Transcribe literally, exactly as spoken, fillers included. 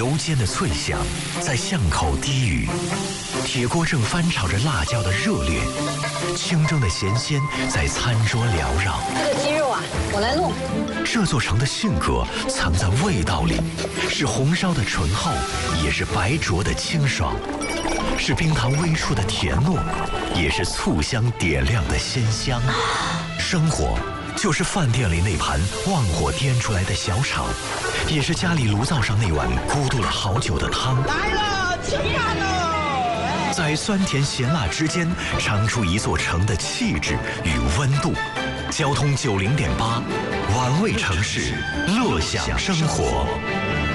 油煎的脆香在巷口低语，铁锅正翻炒着辣椒的热烈，清蒸的咸鲜在餐桌缭绕。 这个鸡肉啊，我来弄。 这座城的性格藏在味道里，是红烧的醇厚，也是白灼的清爽，是冰糖微出的甜糯，也是醋香点亮的鲜香。生活就是饭店里那盘旺火颠出来的小炒，也是家里炉灶上那碗咕嘟了好久的汤。 来了，起来了！ 在酸甜咸辣之间，尝出一座城的气质与温度。交通九零点八，玩味城市，乐享生活。